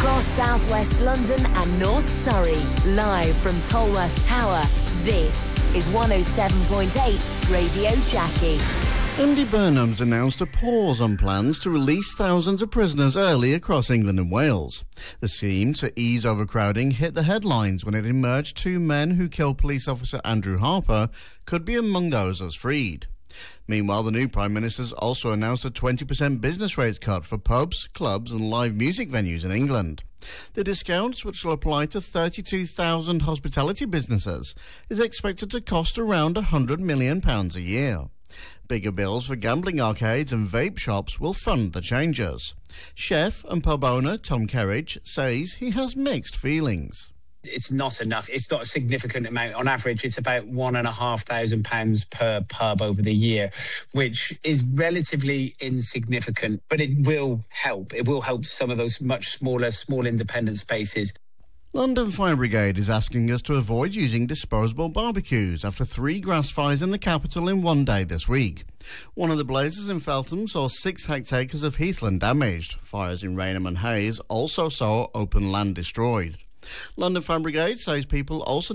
across southwest London and North Surrey. Live from Tolworth Tower, this is 107.8 Radio Jackie. Andy Burnham's announced a pause on plans to release thousands of prisoners early across England and Wales. The scheme to ease overcrowding hit the headlines when it emerged 2 men who killed police officer Andrew Harper could be among those as freed. Meanwhile, the new Prime Minister's also announced a 20% business rates cut for pubs, clubs and live music venues in England. The discounts, which will apply to 32,000 hospitality businesses, is expected to cost around £100 million a year. Bigger bills for gambling arcades and vape shops will fund the changes. Chef and pub owner Tom Kerridge says he has mixed feelings. It's not enough. It's not a significant amount. On average, it's about £1,500 per pub over the year, which is relatively insignificant, but it will help. It will help some of those much smaller, small independent spaces. London Fire Brigade is asking us to avoid using disposable barbecues after 3 grass fires in the capital in one day this week. One of the blazes in Feltham saw 6 hectares of heathland damaged. Fires in Rainham and Hayes also saw open land destroyed. London Fire Brigade says people also